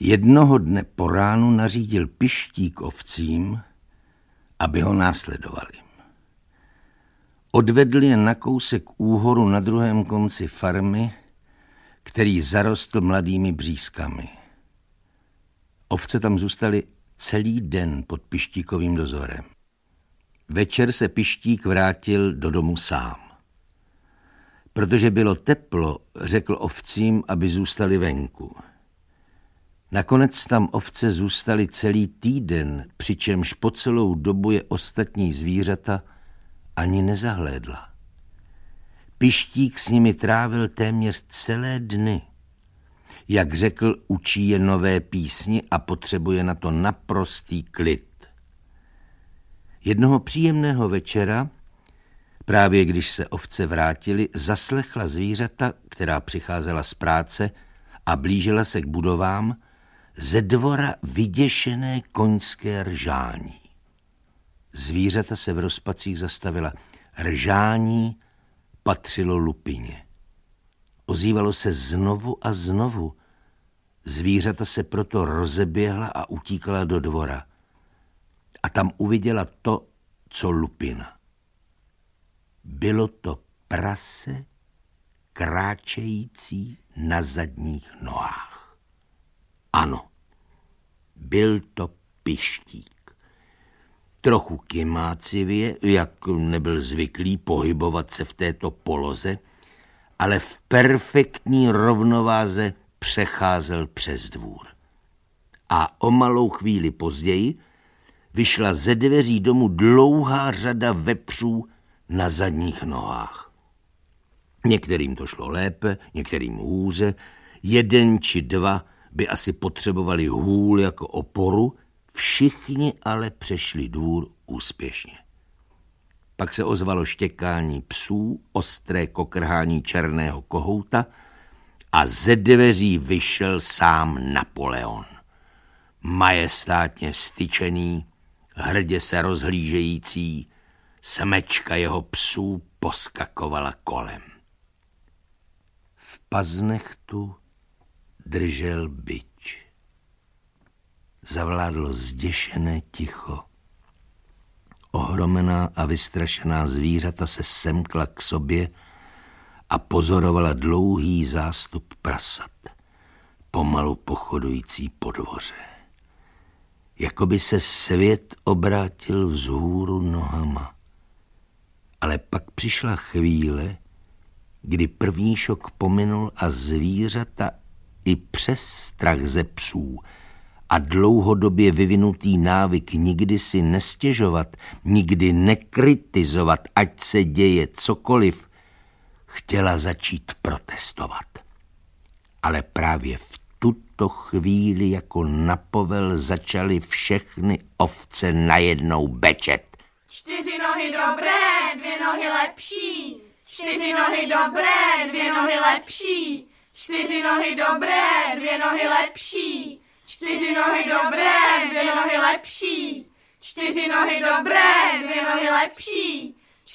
Jednoho dne po ránu nařídil Pištík ovcím, aby ho následovali. Odvedl je na kousek úhoru na druhém konci farmy, který zarostl mladými břízkami. Ovce tam zůstaly celý den pod Pištíkovým dozorem. Večer se Pištík vrátil do domu sám. Protože bylo teplo, řekl ovcím, aby zůstali venku. Nakonec tam ovce zůstaly celý týden, přičemž po celou dobu je ostatní zvířata ani nezahlédla. Pištík s nimi trávil téměř celé dny. Jak řekl, učí je nové písni a potřebuje na to naprostý klid. Jednoho příjemného večera, právě když se ovce vrátily, zaslechla zvířata, která přicházela z práce a blížila se k budovám, ze dvora vyděšené koňské ržání. Zvířata se v rozpacích zastavila. Ržání patřilo Lupině. Ozývalo se znovu a znovu. Zvířata se proto rozeběhla a utíkala do dvora. A tam uviděla to, co Lupina. Bylo to prase kráčející na zadních nohách. Ano, byl to Pištík. Trochu kymácivě, jak nebyl zvyklý pohybovat se v této poloze, ale v perfektní rovnováze přecházel přes dvůr. A o malou chvíli později vyšla ze dveří domu dlouhá řada vepřů na zadních nohách. Některým to šlo lépe, některým hůře, jeden či dva by asi potřebovali hůl jako oporu, všichni ale přešli dvůr úspěšně. Pak se ozvalo štěkání psů, ostré kokrhání černého kohouta a ze dveří vyšel sám Napoleon. Majestátně vztyčený, hrdě se rozhlížející, smečka jeho psů poskakovala kolem. V paznechtu držel bič. Zavládlo zděšené ticho. Ohromená a vystrašená zvířata se semkla k sobě a pozorovala dlouhý zástup prasat, pomalu pochodující po dvoře. Jakoby se svět obrátil vzhůru nohama. Ale pak přišla chvíle, kdy první šok pominul a zvířata i přes strach ze psů a dlouhodobě vyvinutý návyk nikdy si nestěžovat, nikdy nekritizovat, ať se děje cokoliv, chtěla začít protestovat. Ale právě v tuto chvíli jako na povel začaly všechny ovce najednou bečet. 4 nohy dobré, 2 nohy lepší. 4 nohy dobré, 2 nohy lepší. 4 nohy dobré, 2 nohy lepší. 4 nohy dobré, 2 nohy lepší. 4 nohy dobré, 2 nohy lepší.